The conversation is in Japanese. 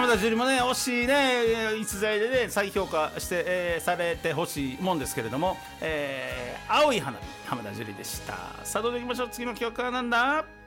浜田樹里もね惜しいね逸材でね再評価して、されてほしいもんですけれども、青い花火浜田樹里でした。さあどうでいきましょう。次の企画はなんだ。